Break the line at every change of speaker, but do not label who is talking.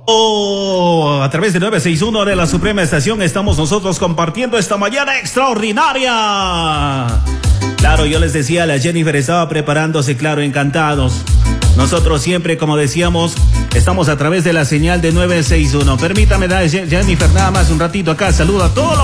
A través de 961 de la Suprema Estación estamos nosotros compartiendo esta mañana extraordinaria. Claro, yo les decía, la Jennifer estaba preparándose, claro, encantados. Nosotros siempre, como decíamos, estamos a través de la señal de 961. Permítame, Jennifer, nada más un ratito acá. Saludo a todos.